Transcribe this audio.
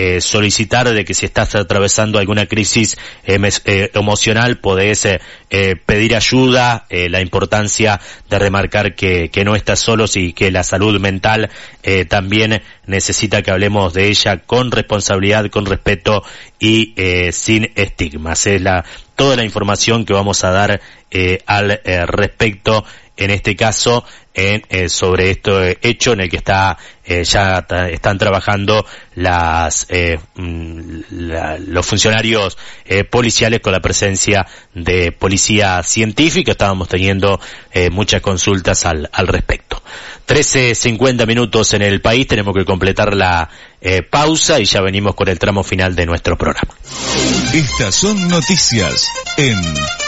solicitar de que si estás atravesando alguna crisis emocional podés pedir ayuda, la importancia de remarcar que no estás solo y que la salud mental también necesita que hablemos de ella con responsabilidad, con respeto y sin estigmas. Es toda la información que vamos a dar al respecto, en este caso, sobre este hecho en el que están trabajando los funcionarios policiales con la presencia de policía científica. Estábamos teniendo muchas consultas al respecto. 13:50 minutos en el país, tenemos que completar la pausa y ya venimos con el tramo final de nuestro programa. Estas son noticias en